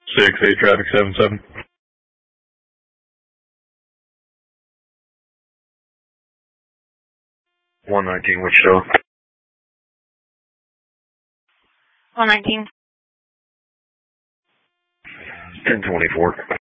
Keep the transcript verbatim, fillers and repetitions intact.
six eight traffic seven seven. one nineteen Wichita. one nineteen. ten twenty-four.